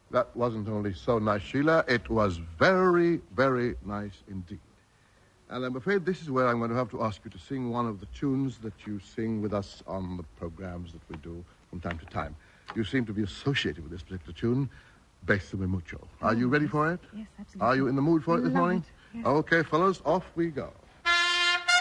That wasn't only so nice, Sheila. It was very, very nice indeed. And I'm afraid this is where I'm going to have to ask you to sing one of the tunes that you sing with us on the programs that we do from time to time. You seem to be associated with this particular tune, Bésame Mucho. Are you ready for it? Yes, absolutely. Are you in the mood for it this morning? Yes. Okay, fellows, off we go.